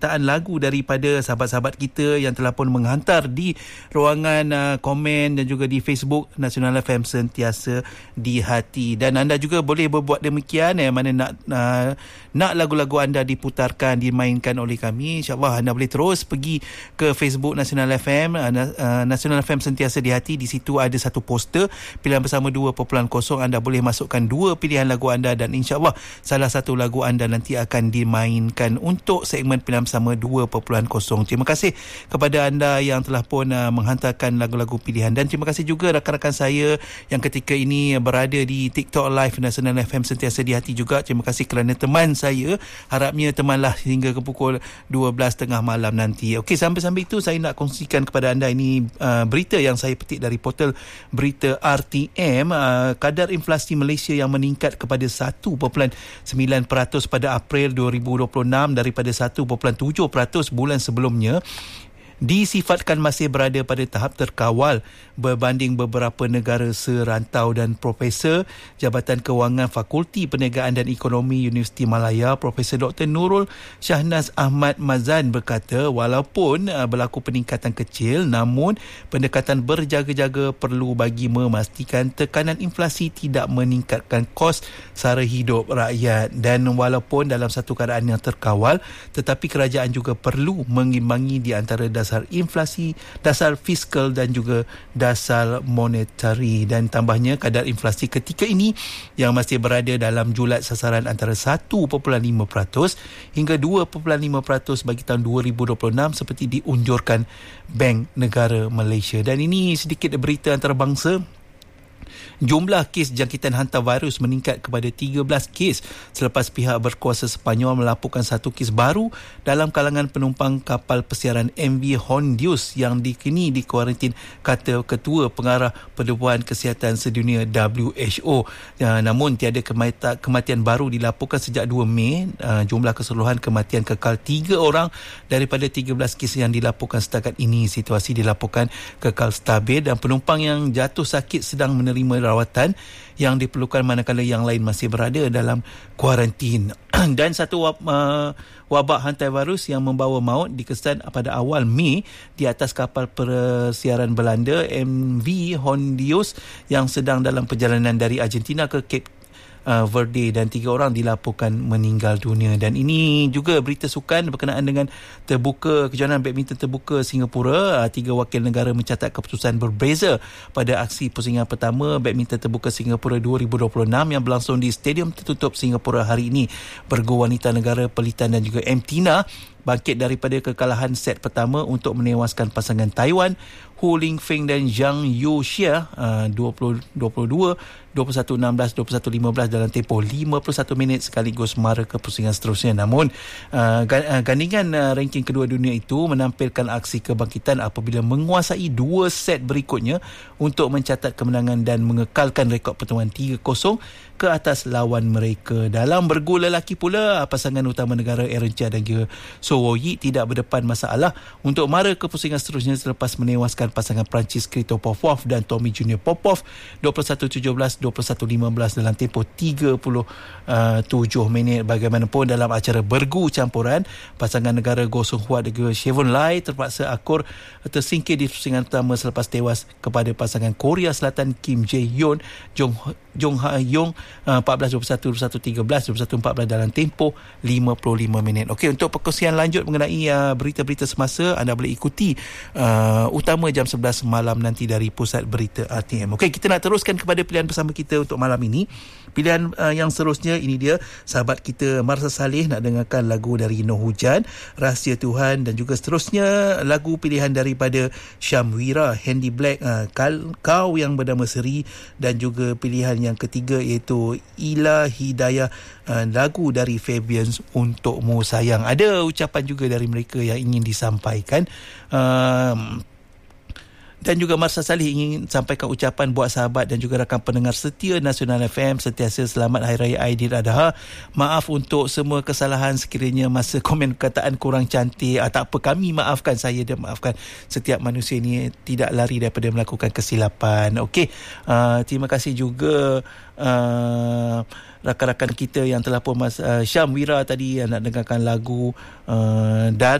lagu daripada sahabat-sahabat kita yang telah pun menghantar di ruangan komen dan juga di Facebook Nasional FM Sentiasa di Hati. Dan anda juga boleh berbuat demikian mana nak lagu-lagu anda diputarkan, dimainkan oleh kami. InsyaAllah anda boleh terus pergi ke Facebook Nasional FM, Nasional FM Sentiasa di Hati. Di situ ada satu poster pilihan bersama 2.0. Anda boleh masukkan 2 pilihan lagu anda dan insyaAllah salah satu lagu anda nanti akan dimainkan untuk segmen pilihan bersama 2.0. Terima kasih kepada anda yang telah pun menghantarkan lagu-lagu pilihan, dan terima kasih juga rakan-rakan saya yang ketika ini berada di TikTok Live Nasional FM Sentiasa di Hati juga. Terima kasih kerana teman saya. Harapnya temanlah hingga ke pukul 12.30 malam nanti. Okey, sambil-sambil itu saya nak kongsikan kepada anda ini berita yang saya petik dari portal berita RTM. Kadar inflasi Malaysia yang meningkat kepada 1.9% pada April 2026 daripada 1.7% bulan sebelumnya, disifatkan masih berada pada tahap terkawal berbanding beberapa negara serantau. Dan Profesor Jabatan Kewangan Fakulti Perniagaan dan Ekonomi Universiti Malaya, Profesor Dr. Nurul Shahnaz Ahmad Mazan berkata, walaupun berlaku peningkatan kecil, namun pendekatan berjaga-jaga perlu bagi memastikan tekanan inflasi tidak meningkatkan kos sara hidup rakyat. Dan walaupun dalam satu keadaan yang terkawal, tetapi kerajaan juga perlu mengimbangi di antara dasar inflasi, dasar fiskal dan juga dasar monetari. Dan tambahnya, kadar inflasi ketika ini yang masih berada dalam julat sasaran antara 1.5% hingga 2.5% bagi tahun 2026 seperti diunjurkan Bank Negara Malaysia. Dan ini sedikit berita antarabangsa. Jumlah kes jangkitan hantavirus meningkat kepada 13 kes selepas pihak berkuasa Sepanyol melaporkan satu kes baru dalam kalangan penumpang kapal persiaran MV Hondius yang kini dikuarantin, kata Ketua Pengarah Pertubuhan Kesihatan Sedunia WHO. Namun tiada kematian baru dilaporkan sejak 2 Mei. Jumlah keseluruhan kematian kekal 3 orang daripada 13 kes yang dilaporkan setakat ini. Situasi dilaporkan kekal stabil dan penumpang yang jatuh sakit sedang menerima rawatan yang diperlukan manakala yang lain masih berada dalam kuarantin. Dan satu wabak hantavirus yang membawa maut dikesan pada awal Mei di atas kapal persiaran Belanda MV Hondius yang sedang dalam perjalanan dari Argentina ke Cape Verde, dan 3 orang dilaporkan meninggal dunia. Dan ini juga berita sukan berkenaan dengan kejohanan badminton terbuka Singapura. 3 wakil negara mencatat keputusan berbeza pada aksi pusingan pertama badminton terbuka Singapura 2026 yang berlangsung di Stadium Tertutup Singapura hari ini. Bergu wanita negara Pelitan dan juga M. Tina bangkit daripada kekalahan set pertama untuk menewaskan pasangan Taiwan Hu Lingfeng dan Zhang Yuxia 20-22, 21-16, 21-15 dalam tempoh 51 minit sekaligus mara ke pusingan seterusnya. Namun gandingan ranking kedua dunia itu menampilkan aksi kebangkitan apabila menguasai 2 set berikutnya untuk mencatat kemenangan dan mengekalkan rekod pertemuan 3-0 ke atas lawan mereka. Dalam bergu lelaki pula, pasangan utama negara Aaron Chia dan juga So Wo-yi tidak berdepan masalah untuk mara ke pusingan seterusnya selepas menewaskan pasangan Perancis Krito Popov dan Tommy Junior Popov 21-17, 21-15 dalam tempoh 37 minit. Bagaimanapun dalam acara bergu campuran, pasangan negara Goh Sung Hua dan juga Chevron Lai terpaksa akur tersingkir di pusingan pertama selepas tewas kepada pasangan Korea Selatan Kim Jae-hyun Jong Ha-yong 14-21, 21-13, 21-14 dalam tempoh 55 minit. Okey, untuk perkongsian lanjut mengenai berita-berita semasa, anda boleh ikuti utama jam 11 malam nanti dari Pusat Berita RTM. Okey, kita nak teruskan kepada pilihan bersama kita untuk malam ini. Pilihan yang seterusnya, ini dia sahabat kita Marsa Saleh nak dengarkan lagu dari Noh Hujan, Rahsia Tuhan, dan juga seterusnya lagu pilihan daripada Syamwira, Handy Black, Kau Yang Bernama Seri, dan juga pilihan yang ketiga iaitu Ila Hidayah, lagu dari Fabians, Untukmu Sayang. Ada ucapan juga dari mereka yang ingin disampaikan. Dan juga Marsha Saleh ingin sampaikan ucapan buat sahabat dan juga rakan pendengar setia Nasional FM sentiasa selamat Hari Raya Aidiladha. Maaf untuk semua kesalahan sekiranya masa komen perkataan kurang cantik. Tak apa, kami maafkan, saya dan maafkan. Setiap manusia ini tidak lari daripada melakukan kesilapan. Okey, terima kasih juga rakan-rakan kita yang telah pun Syam Wira tadi yang nak dengarkan lagu dari